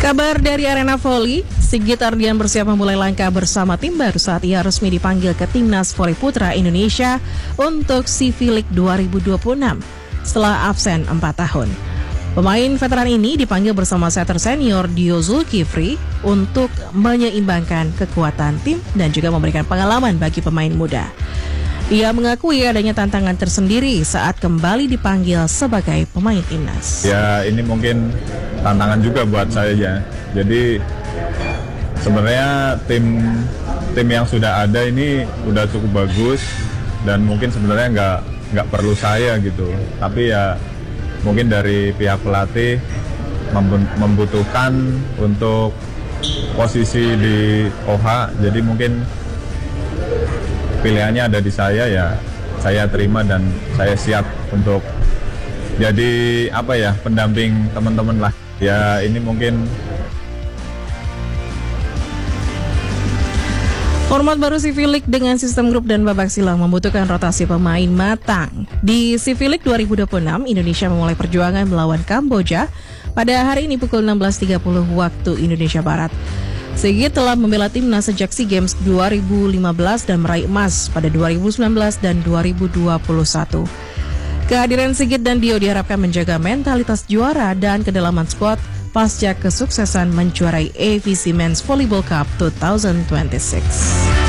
Kabar dari arena voli, Sigit Ardian bersiap memulai langkah bersama tim baru saat ia resmi dipanggil ke Timnas Voli Putra Indonesia untuk Civilik 2026 setelah absen 4 tahun. Pemain veteran ini dipanggil bersama setter senior Dio Zulkifli untuk menyeimbangkan kekuatan tim dan juga memberikan pengalaman bagi pemain muda. Ia mengakui adanya tantangan tersendiri saat kembali dipanggil sebagai pemain timnas. Ya, ini mungkin tantangan juga buat saya ya. Jadi sebenarnya tim yang sudah ada ini udah cukup bagus dan mungkin sebenarnya nggak perlu saya gitu. Tapi ya mungkin dari pihak pelatih membutuhkan untuk posisi di OH. Jadi mungkin pilihannya ada di saya, ya saya terima dan saya siap untuk jadi pendamping teman-teman lah. Ya ini mungkin format baru Civilik dengan sistem grup dan babak silang membutuhkan rotasi pemain matang. Di Civilik 2026, Indonesia memulai perjuangan melawan Kamboja pada hari ini pukul 16.30 waktu Indonesia Barat. Sigit telah membela timnas sejak SEA Games 2015 dan meraih emas pada 2019 dan 2021. Kehadiran Sigit dan Dio diharapkan menjaga mentalitas juara dan kedalaman skuad pasca kesuksesan menjuarai AVC Men's Volleyball Cup 2026.